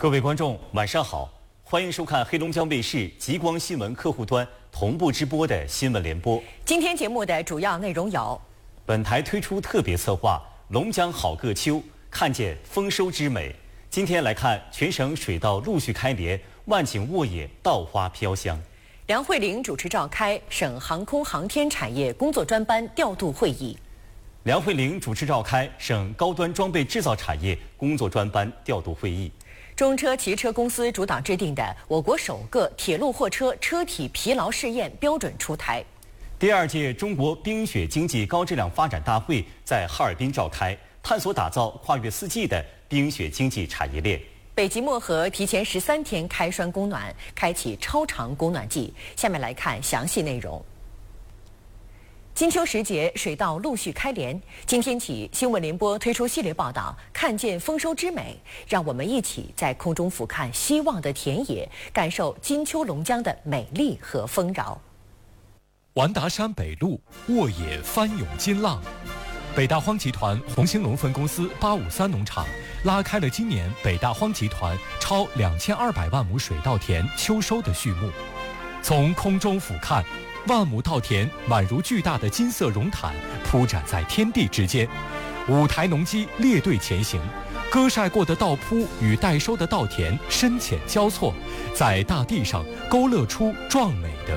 各位观众，晚上好，欢迎收看黑龙江卫视极光新闻客户端同步直播的新闻联播。 今天节目的主要内容有： 本台推出特别策划“龙江好个秋”，看见丰收之美。今天来看全省水稻陆续开镰，万顷沃野稻花飘香。 梁慧玲主持召开省航空航天产业工作专班调度会议。 梁慧玲主持召开省高端装备制造产业工作专班调度会议。 中车汽车公司主导制定的我国首个铁路货车车体疲劳试验标准出台。 第2届中国冰雪经济高质量发展大会在哈尔滨召开，探索打造跨越4季的冰雪经济产业链。 北极漠河提前13天开栓供暖，开启超长供暖季。下面来看详细内容。金秋时节，水稻陆续开镰。今天起，新闻联播推出系列报道，看见丰收之美，让我们一起在空中俯瞰希望的田野，感受金秋龙江的美丽和丰饶。 完达山北路，沃野翻涌金浪。北大荒集团红兴隆分公司853农场拉开了今年北大荒集团超2200万亩水稻田秋收的序幕。从空中俯瞰，万亩稻田宛如巨大的金色绒毯铺展在天地之间，5台农机列队前行，割晒过的稻铺与待收的稻田深浅交错，在大地上勾勒出壮美的